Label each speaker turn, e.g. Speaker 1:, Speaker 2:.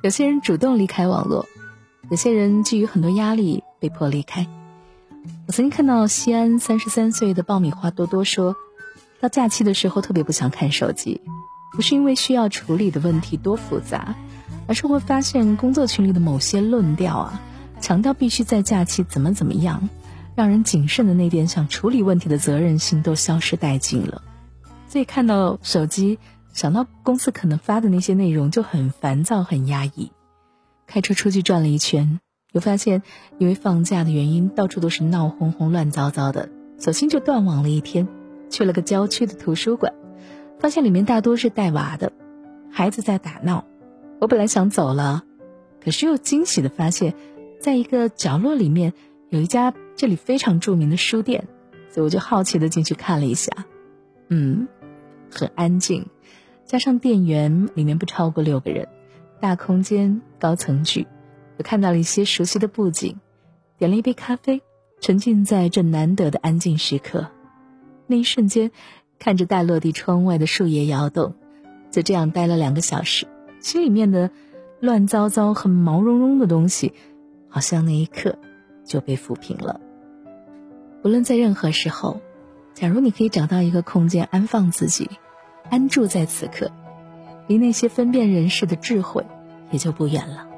Speaker 1: 有些人主动离开网络，有些人基于很多压力被迫离开。我曾经看到西安33岁的爆米花多多说，到假期的时候特别不想看手机，不是因为需要处理的问题多复杂，而是会发现工作群里的某些论调强调必须在假期怎么样，让人谨慎的那点想处理问题的责任心都消失殆尽了。所以看到手机，想到公司可能发的那些内容就很烦躁很压抑。开车出去转了一圈，又发现因为放假的原因到处都是闹哄哄乱糟糟的，索性就断网了一天，去了个郊区的图书馆，发现里面大多是带娃的孩子在打闹。我本来想走了，可是又惊喜地发现在一个角落里面有一家这里非常著名的书店，所以我就好奇地进去看了一下。很安静，加上店员里面不超过6个人，大空间高层距，又看到了一些熟悉的布景，点了一杯咖啡，沉浸在这难得的安静时刻。那一瞬间看着大落地窗外的树叶摇动，就这样待了2个小时，心里面的乱糟糟很毛茸茸的东西好像那一刻就被抚平了。无论在任何时候，假如你可以找到一个空间安放自己，安住在此刻，离那些分辨人世的智慧也就不远了。